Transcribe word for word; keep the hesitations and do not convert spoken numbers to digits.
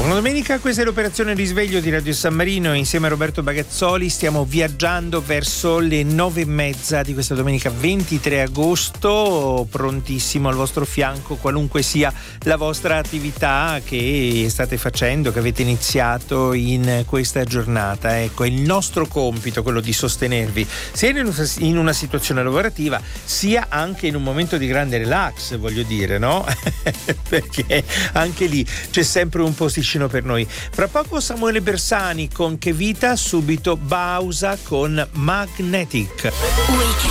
Buona domenica, questa è l'operazione Risveglio di Radio San Marino. Insieme a Roberto Bagazzoli stiamo viaggiando verso le nove e mezza di questa domenica ventitré agosto, prontissimo al vostro fianco qualunque sia la vostra attività che state facendo, che avete iniziato in questa giornata. Ecco, è il nostro compito quello di sostenervi sia in una situazione lavorativa sia anche in un momento di grande relax, voglio dire, no? Perché anche lì c'è sempre un posticino per noi. Fra poco Samuele Bersani con Che Vita, subito Bausa con Magnetic. Weekend.